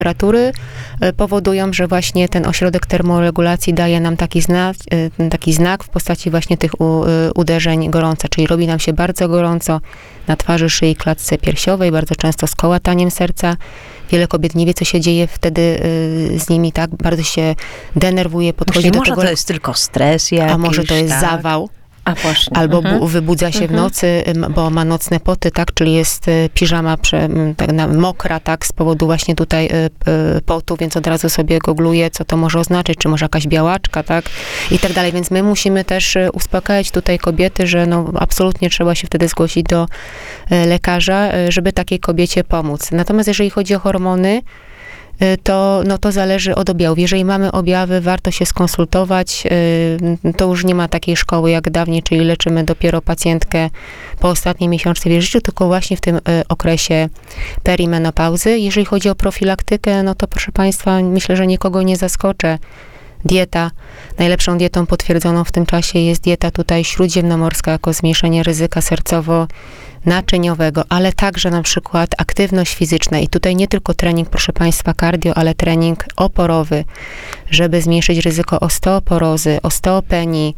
temperatury powodują, że właśnie ten ośrodek termoregulacji daje nam taki znak w postaci właśnie tych uderzeń gorąca, czyli robi nam się bardzo gorąco na twarzy, szyi, klatce piersiowej, bardzo często z kołataniem serca. Wiele kobiet nie wie, co się dzieje wtedy z nimi, tak? Bardzo się denerwuje, podchodzi do może tego. To jest tylko stres jakiś, a może to jest tak? zawał. A właśnie. Albo wybudza się w nocy, bo ma nocne poty, tak, czyli jest piżama mokra, tak, z powodu właśnie tutaj potu, więc od razu sobie googluje, co to może oznaczyć, czy może jakaś białaczka, tak, i tak dalej. Więc my musimy też uspokajać tutaj kobiety, że no absolutnie trzeba się wtedy zgłosić do lekarza, żeby takiej kobiecie pomóc. Natomiast jeżeli chodzi o hormony, to zależy od objawów. Jeżeli mamy objawy, warto się skonsultować. To już nie ma takiej szkoły jak dawniej, czyli leczymy dopiero pacjentkę po ostatniej miesiączce w jej życiu, tylko właśnie w tym okresie perimenopauzy. Jeżeli chodzi o profilaktykę, no to proszę Państwa, myślę, że nikogo nie zaskoczę. Dieta, najlepszą dietą potwierdzoną w tym czasie jest dieta tutaj śródziemnomorska jako zmniejszenie ryzyka sercowo-naczyniowego, ale także na przykład aktywność fizyczna i tutaj nie tylko trening, proszę Państwa, cardio, ale trening oporowy, żeby zmniejszyć ryzyko osteoporozy, osteopenii,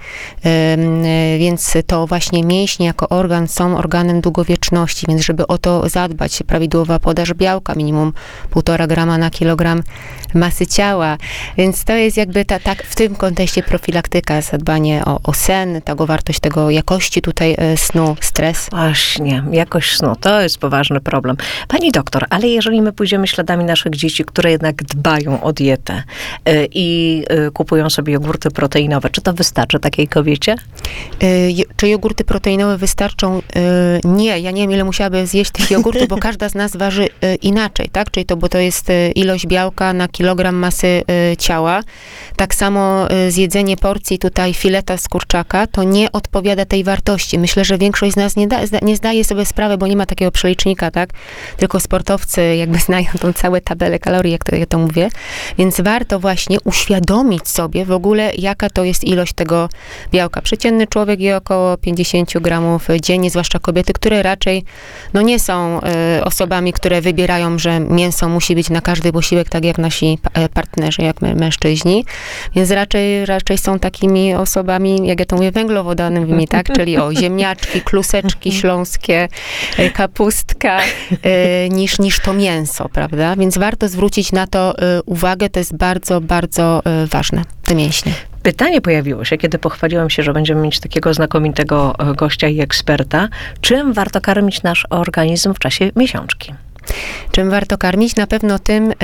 więc to właśnie mięśnie jako organ są organem długowieczności, więc żeby o to zadbać, prawidłowa podaż białka, minimum 1,5 grama na kilogram masy ciała, więc to jest jakby tak w tym kontekście profilaktyka, zadbanie o sen, o wartość tego jakości tutaj snu, stres. Właśnie, jakość snu, to jest poważny problem. Pani doktor, ale jeżeli my pójdziemy śladami naszych dzieci, które jednak dbają o dietę i kupują sobie jogurty proteinowe, czy to wystarczy takiej kobiecie? Czy jogurty proteinowe wystarczą? Nie, ja nie wiem, ile musiałaby zjeść tych jogurtów, bo każda z nas waży inaczej, tak? Czyli bo to jest ilość białka na kilogram masy ciała. Tak samo zjedzenie porcji tutaj fileta z kurczaka, to nie odpowiada tej wartości. Myślę, że większość z nas nie zdaje sobie sprawy, bo nie ma takiego przelicznika, tak? Tylko sportowcy jakby znają tą całą tabelę kalorii, jak ja to mówię. Więc warto właśnie uświadomić sobie w ogóle, jaka to jest ilość tego białka. Przeciętny człowiek je około 50 gramów dziennie, zwłaszcza kobiety, które raczej nie są osobami, które wybierają, że mięso musi być na każdy posiłek, tak jak nasi partnerzy, jak mężczyźni. Więc raczej są takimi osobami, jak ja to mówię, węglowodanowymi, tak? Czyli ziemniaczki, kluseczki śląskie, kapustka, niż to mięso, prawda? Więc warto zwrócić na to uwagę, to jest bardzo, bardzo ważne, te mięśnie. Pytanie pojawiło się, kiedy pochwaliłam się, że będziemy mieć takiego znakomitego gościa i eksperta. Czym warto karmić nasz organizm w czasie miesiączki? Czym warto karmić? Na pewno tym,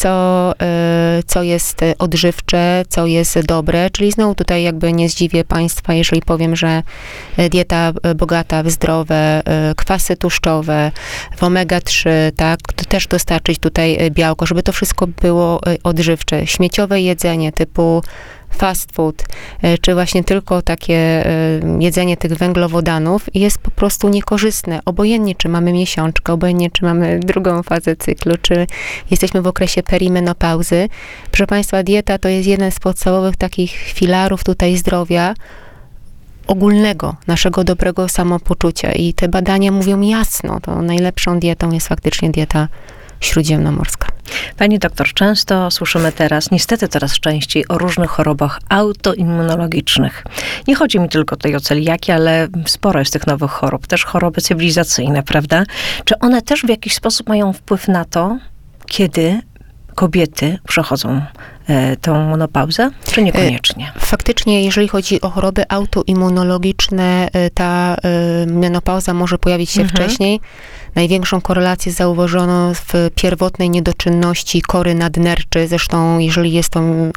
co jest odżywcze, co jest dobre, czyli znowu tutaj jakby nie zdziwię Państwa, jeżeli powiem, że dieta bogata w zdrowe kwasy tłuszczowe, w omega-3, tak, to też dostarczyć tutaj białko, żeby to wszystko było odżywcze. Śmieciowe jedzenie typu fast food, czy właśnie tylko takie jedzenie tych węglowodanów jest po prostu niekorzystne. Obojętnie, czy mamy miesiączkę, obojętnie, czy mamy drugą fazę cyklu, czy jesteśmy w okresie perimenopauzy. Proszę Państwa, dieta to jest jeden z podstawowych takich filarów tutaj zdrowia, ogólnego, naszego dobrego samopoczucia. I te badania mówią jasno, to najlepszą dietą jest faktycznie dieta śródziemnomorska. Pani doktor, często słyszymy niestety coraz częściej o różnych chorobach autoimmunologicznych. Nie chodzi mi tylko tutaj o celiakię, ale sporo jest tych nowych chorób, też choroby cywilizacyjne, prawda? Czy one też w jakiś sposób mają wpływ na to, kiedy kobiety przechodzą tą menopauzę, czy niekoniecznie? Faktycznie, jeżeli chodzi o choroby autoimmunologiczne, ta menopauza może pojawić się wcześniej. Największą korelację zauważono w pierwotnej niedoczynności kory nadnerczy. Zresztą, jeżeli jest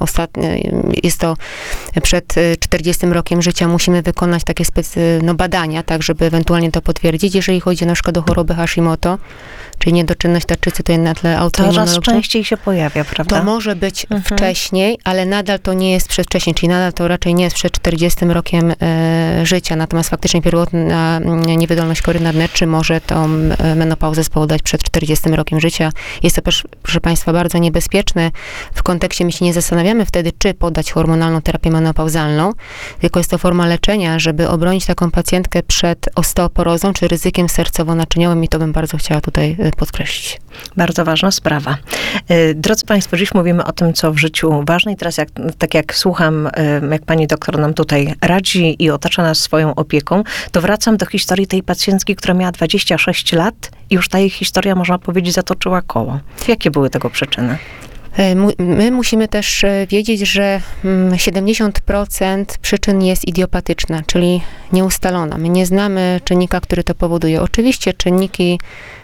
to przed 40 rokiem życia, musimy wykonać takie badania, tak, żeby ewentualnie to potwierdzić. Jeżeli chodzi na przykład o chorobę Hashimoto, czyli niedoczynność tarczycy, to jest na tle autoimmunologicznym. Coraz częściej się pojawia, prawda? To może być wcześniej, ale nadal to nie jest przedwcześnie, czyli nadal to raczej nie jest przed 40 rokiem życia. Natomiast faktycznie pierwotna niewydolność kory nadnerczy może tą menopauzę spowodować przed 40 rokiem życia. Jest to, proszę Państwa, bardzo niebezpieczne. W kontekście my się nie zastanawiamy wtedy, czy podać hormonalną terapię menopauzalną, tylko jest to forma leczenia, żeby obronić taką pacjentkę przed osteoporozą, czy ryzykiem sercowo-naczyniowym i to bym bardzo chciała tutaj podkreślić. Bardzo ważna sprawa. Drodzy Państwo, dziś mówimy o tym, co w życiu ważne i teraz tak jak słucham, jak pani doktor nam tutaj radzi i otacza nas swoją opieką, to wracam do historii tej pacjentki, która miała 26 lat i już ta jej historia, można powiedzieć, zatoczyła koło. Jakie były tego przyczyny? My musimy też wiedzieć, że 70% przyczyn jest idiopatyczna, czyli nieustalona. My nie znamy czynnika, który to powoduje. Oczywiście czynniki,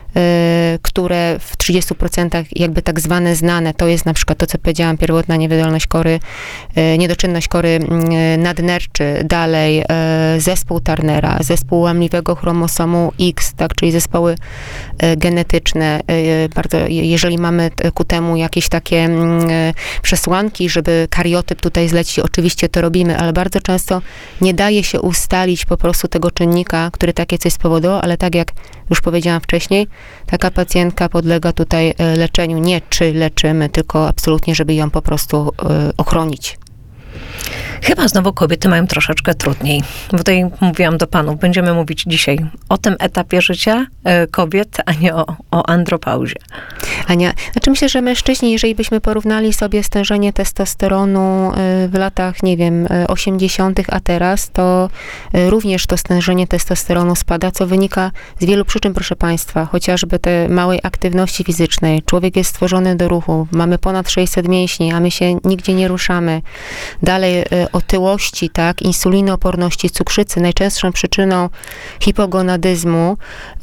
które w 30% jakby tak zwane znane, to jest na przykład to, co powiedziałam, pierwotna niewydolność kory, niedoczynność kory nadnerczy, dalej zespół Turnera, zespół łamliwego chromosomu X, tak, czyli zespoły genetyczne. Bardzo, jeżeli mamy ku temu jakieś takie przesłanki, żeby kariotyp tutaj zlecić, oczywiście to robimy, ale bardzo często nie daje się ustalić po prostu tego czynnika, który takie coś spowodował, ale tak jak już powiedziałam wcześniej, taka pacjentka podlega tutaj leczeniu, nie czy leczymy, tylko absolutnie, żeby ją po prostu ochronić. Chyba znowu kobiety mają troszeczkę trudniej. Tutaj mówiłam do panów, będziemy mówić dzisiaj o tym etapie życia kobiet, a nie o andropauzie. Ania, znaczy myślę, że mężczyźni, jeżeli byśmy porównali sobie stężenie testosteronu w latach, nie wiem, 80., a teraz, to również to stężenie testosteronu spada, co wynika z wielu przyczyn, proszę Państwa, chociażby tej małej aktywności fizycznej. Człowiek jest stworzony do ruchu, mamy ponad 600 mięśni, a my się nigdzie nie ruszamy. Dalej otyłości, tak, insulinooporności, cukrzycy. Najczęstszą przyczyną hipogonadyzmu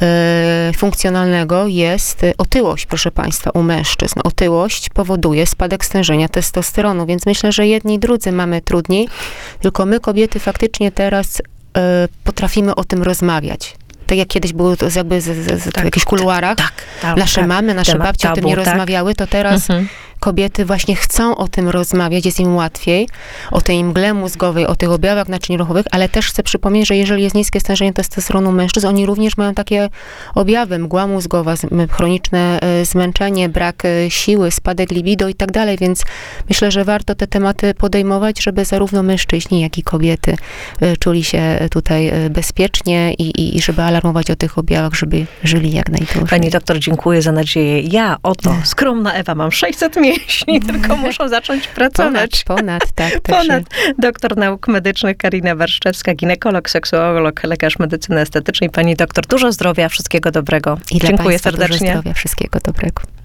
funkcjonalnego jest otyłość, proszę Państwa, u mężczyzn. Otyłość powoduje spadek stężenia testosteronu, więc myślę, że jedni i drudzy mamy trudniej, tylko my, kobiety, faktycznie teraz potrafimy o tym rozmawiać. Tak jak kiedyś było to jakby w jakichś kuluarach. Nasze mamy, nasze babcie o tym nie rozmawiały, to teraz kobiety właśnie chcą o tym rozmawiać, jest im łatwiej, o tej mgle mózgowej, o tych objawach naczyń ruchowych, ale też chcę przypomnieć, że jeżeli jest niskie stężenie testosteronu mężczyzn, oni również mają takie objawy, mgła mózgowa, chroniczne zmęczenie, brak siły, spadek libido i tak dalej, więc myślę, że warto te tematy podejmować, żeby zarówno mężczyźni, jak i kobiety czuli się tutaj bezpiecznie i żeby alarmować o tych objawach, żeby żyli jak najdłużej. Pani doktor, dziękuję za nadzieję. Ja, skromna Ewa, mam 600 mięśni, tylko muszą zacząć pracować. Ponad. Doktor nauk medycznych Karina Warszczewska, ginekolog, seksuolog, lekarz medycyny estetycznej. Pani doktor, dużo zdrowia, wszystkiego dobrego. I dziękuję serdecznie. Dużo zdrowia, wszystkiego dobrego.